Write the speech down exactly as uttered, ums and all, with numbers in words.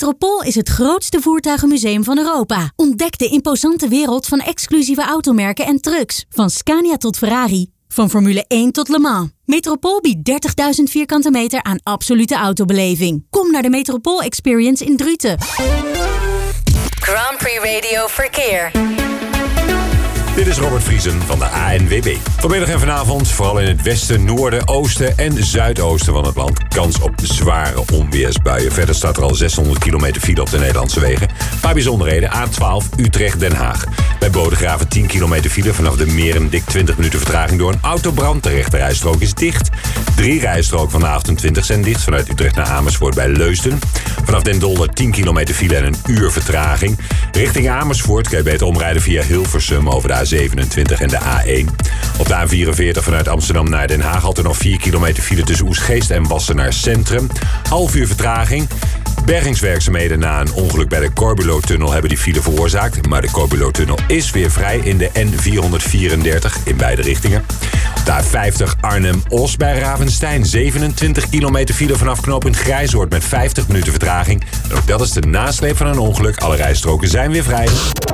Metropool is het grootste voertuigenmuseum van Europa. Ontdek de imposante wereld van exclusieve automerken en trucks. Van Scania tot Ferrari. Van Formule één tot Le Mans. Metropool biedt dertigduizend vierkante meter aan absolute autobeleving. Kom naar de Metropool Experience in Druten. Grand Prix Radio Verkeer. Dit is Robert Vriesen van de A N W B. Vanmiddag en vanavond, vooral in het westen, noorden, oosten en zuidoosten van het land, kans op zware onweersbuien. Verder staat er al zeshonderd kilometer file op de Nederlandse wegen. Een paar bijzonderheden. A twaalf Utrecht-Den Haag. Bij Bodegraven tien kilometer file. Vanaf de Meren dik twintig minuten vertraging door een autobrand. De rechterrijstrook is dicht. Drie rijstroken van de achtentwintig zijn dicht. Vanuit Utrecht naar Amersfoort bij Leusden. Vanaf Den Dolder tien kilometer file en een uur vertraging. Richting Amersfoort kan je beter omrijden via Hilversum over de A zevenentwintig en de A één. Op de A vierenveertig vanuit Amsterdam naar Den Haag had er nog vier kilometer file tussen Oesgeest en Wassenaar Centrum. Half uur vertraging. Bergingswerkzaamheden na een ongeluk bij de Corbulo-tunnel hebben die file veroorzaakt. Maar de Corbulo-tunnel is weer vrij in de N vierhonderdvierendertig in beide richtingen. Op de A vijftig Arnhem-Os bij Ravenstein. zevenentwintig kilometer file vanaf knooppunt Grijzoord met vijftig minuten vertraging. En ook dat is de nasleep van een ongeluk. Alle rijstroken zijn weer vrij.